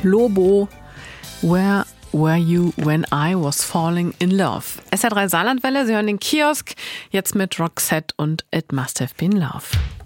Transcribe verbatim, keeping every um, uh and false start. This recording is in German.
Lobo, Where Were You When I Was Falling in Love? S R drei Saarlandwelle, Sie hören den Kiosk, jetzt mit Roxette und It Must Have Been Love.